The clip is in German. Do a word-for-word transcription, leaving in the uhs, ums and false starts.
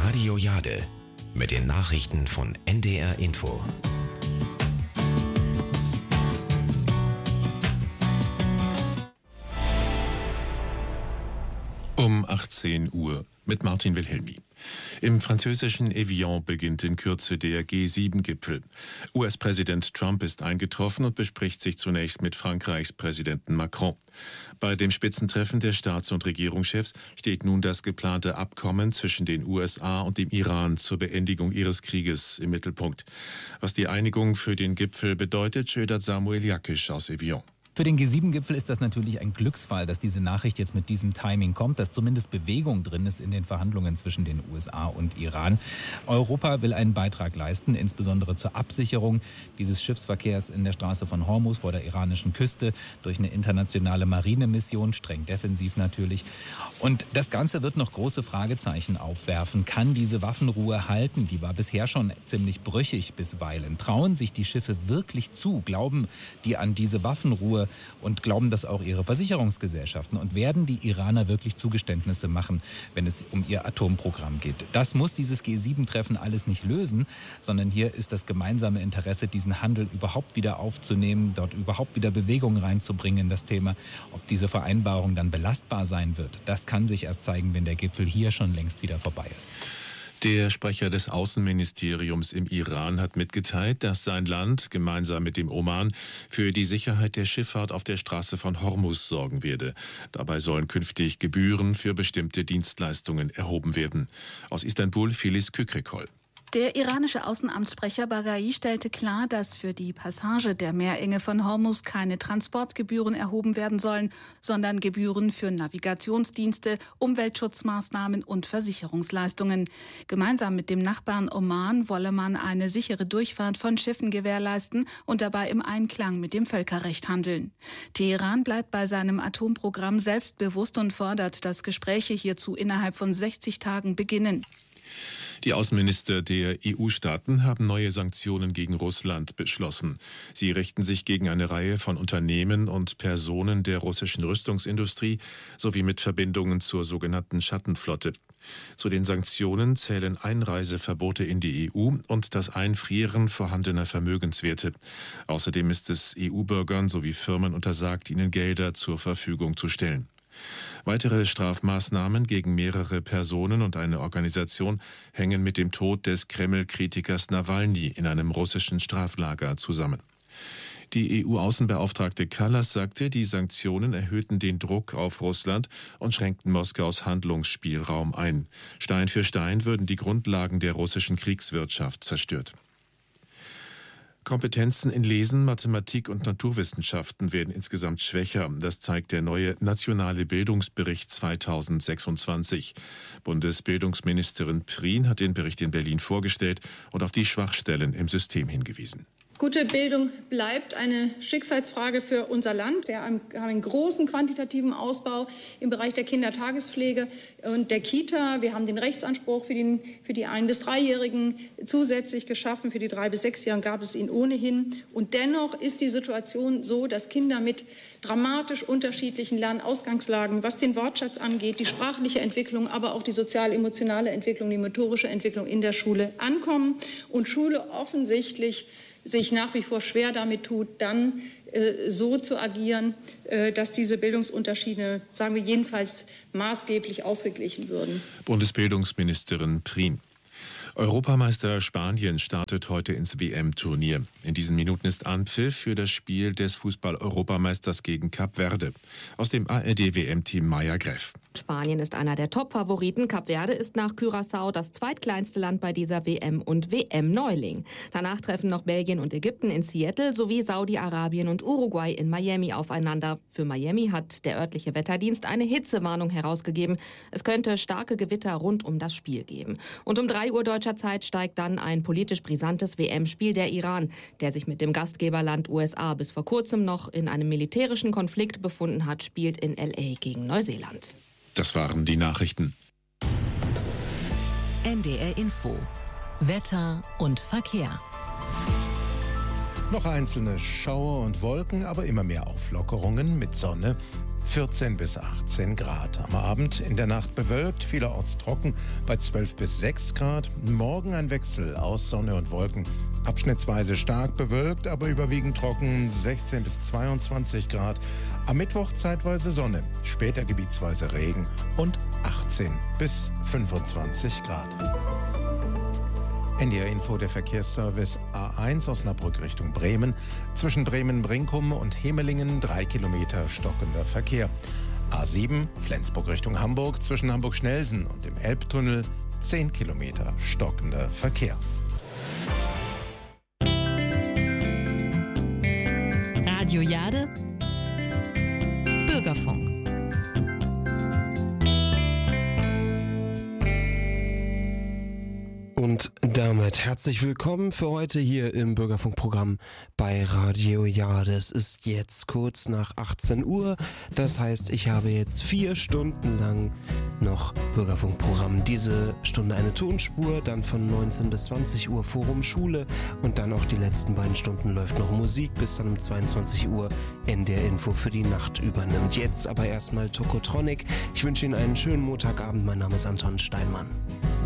Radio Jade mit den Nachrichten von N D R Info. Um achtzehn Uhr mit Martin Wilhelmi. Im französischen Evian beginnt in Kürze der G sieben Gipfel. U S-Präsident Trump ist eingetroffen und bespricht sich zunächst mit Frankreichs Präsidenten Macron. Bei dem Spitzentreffen der Staats- und Regierungschefs steht nun das geplante Abkommen zwischen den U S A und dem Iran zur Beendigung ihres Krieges im Mittelpunkt. Was die Einigung für den Gipfel bedeutet, schildert Samuel Jakisch aus Evian. Für den G sieben Gipfel ist das natürlich ein Glücksfall, dass diese Nachricht jetzt mit diesem Timing kommt, dass zumindest Bewegung drin ist in den Verhandlungen zwischen den U S A und Iran. Europa will einen Beitrag leisten, insbesondere zur Absicherung dieses Schiffsverkehrs in der Straße von Hormuz vor der iranischen Küste durch eine internationale Marinemission, streng defensiv natürlich. Und das Ganze wird noch große Fragezeichen aufwerfen. Kann diese Waffenruhe halten? Die war bisher schon ziemlich brüchig bisweilen. Trauen sich die Schiffe wirklich zu? Glauben die an diese Waffenruhe? Und glauben das auch ihre Versicherungsgesellschaften? Und werden die Iraner wirklich Zugeständnisse machen, wenn es um ihr Atomprogramm geht? Das muss dieses G sieben Treffen alles nicht lösen, sondern hier ist das gemeinsame Interesse, diesen Handel überhaupt wieder aufzunehmen, dort überhaupt wieder Bewegung reinzubringen in das Thema. Ob diese Vereinbarung dann belastbar sein wird, das kann sich erst zeigen, wenn der Gipfel hier schon längst wieder vorbei ist. Der Sprecher des Außenministeriums im Iran hat mitgeteilt, dass sein Land gemeinsam mit dem Oman für die Sicherheit der Schifffahrt auf der Straße von Hormuz sorgen werde. Dabei sollen künftig Gebühren für bestimmte Dienstleistungen erhoben werden. Aus Istanbul Filiz Kükrekol. Der iranische Außenamtssprecher Baghai stellte klar, dass für die Passage der Meerenge von Hormuz keine Transportgebühren erhoben werden sollen, sondern Gebühren für Navigationsdienste, Umweltschutzmaßnahmen und Versicherungsleistungen. Gemeinsam mit dem Nachbarn Oman wolle man eine sichere Durchfahrt von Schiffen gewährleisten und dabei im Einklang mit dem Völkerrecht handeln. Teheran bleibt bei seinem Atomprogramm selbstbewusst und fordert, dass Gespräche hierzu innerhalb von sechzig Tagen beginnen. Die Außenminister der E U-Staaten haben neue Sanktionen gegen Russland beschlossen. Sie richten sich gegen eine Reihe von Unternehmen und Personen der russischen Rüstungsindustrie sowie mit Verbindungen zur sogenannten Schattenflotte. Zu den Sanktionen zählen Einreiseverbote in die E U und das Einfrieren vorhandener Vermögenswerte. Außerdem ist es E U-Bürgern sowie Firmen untersagt, ihnen Gelder zur Verfügung zu stellen. Weitere Strafmaßnahmen gegen mehrere Personen und eine Organisation hängen mit dem Tod des Kreml-Kritikers Nawalny in einem russischen Straflager zusammen. Die E U-Außenbeauftragte Kallas sagte, die Sanktionen erhöhten den Druck auf Russland und schränkten Moskaus Handlungsspielraum ein. Stein für Stein würden die Grundlagen der russischen Kriegswirtschaft zerstört. Kompetenzen in Lesen, Mathematik und Naturwissenschaften werden insgesamt schwächer. Das zeigt der neue Nationale Bildungsbericht zweitausendsechsundzwanzig. Bundesbildungsministerin Prien hat den Bericht in Berlin vorgestellt und auf die Schwachstellen im System hingewiesen. Gute Bildung bleibt eine Schicksalsfrage für unser Land. Wir haben einen großen quantitativen Ausbau im Bereich der Kindertagespflege und der Kita. Wir haben den Rechtsanspruch für, den, für die Ein- bis Dreijährigen zusätzlich geschaffen. Für die Drei- bis Sechsjährigen gab es ihn ohnehin. Und dennoch ist die Situation so, dass Kinder mit dramatisch unterschiedlichen Lernausgangslagen, was den Wortschatz angeht, die sprachliche Entwicklung, aber auch die sozial-emotionale Entwicklung, die motorische Entwicklung in der Schule ankommen und Schule offensichtlich sich nach wie vor schwer damit tut, dann äh, so zu agieren, äh, dass diese Bildungsunterschiede, sagen wir jedenfalls, maßgeblich ausgeglichen würden. Bundesbildungsministerin Prien. Europameister Spanien startet heute ins W M-Turnier. In diesen Minuten ist Anpfiff für das Spiel des Fußball-Europameisters gegen Kap Verde. Aus dem A R D-W M-Team Maya Greff. Spanien ist einer der Top-Favoriten. Kap Verde ist nach Curaçao das zweitkleinste Land bei dieser W M und W M-Neuling. Danach treffen noch Belgien und Ägypten in Seattle sowie Saudi-Arabien und Uruguay in Miami aufeinander. Für Miami hat der örtliche Wetterdienst eine Hitzewarnung herausgegeben. Es könnte starke Gewitter rund um das Spiel geben. Und um drei Uhr deutscher Zeit steigt dann ein politisch brisantes W M-Spiel der Iran, der sich mit dem Gastgeberland U S A bis vor kurzem noch in einem militärischen Konflikt befunden hat, spielt in L A gegen Neuseeland. Das waren die Nachrichten. N D R Info. Wetter und Verkehr. Noch einzelne Schauer und Wolken, aber immer mehr Auflockerungen mit Sonne. vierzehn bis achtzehn Grad. Am Abend in der Nacht bewölkt, vielerorts trocken bei zwölf bis sechs Grad. Morgen ein Wechsel aus Sonne und Wolken. Abschnittsweise stark bewölkt, aber überwiegend trocken, sechzehn bis zweiundzwanzig Grad. Am Mittwoch zeitweise Sonne, später gebietsweise Regen und achtzehn bis fünfundzwanzig Grad. N D R Info, der Verkehrsservice A eins Osnabrück Richtung Bremen. Zwischen Bremen-Brinkum und Hemelingen drei Kilometer stockender Verkehr. A sieben Flensburg Richtung Hamburg zwischen Hamburg-Schnelsen und dem Elbtunnel zehn Kilometer stockender Verkehr. Radio Jade, Bürgerfunk. Und damit herzlich willkommen für heute hier im Bürgerfunkprogramm bei Radio Jade. Es ist jetzt kurz nach achtzehn Uhr. Das heißt, ich habe jetzt vier Stunden lang noch Bürgerfunkprogramm. Diese Stunde eine Tonspur, dann von neunzehn bis zwanzig Uhr Forum Schule und dann auch die letzten beiden Stunden läuft noch Musik, bis dann um zweiundzwanzig Uhr N D R Info für die Nacht übernimmt. Jetzt aber erstmal Tokotronic. Ich wünsche Ihnen einen schönen Montagabend. Mein Name ist Anton Steinmann.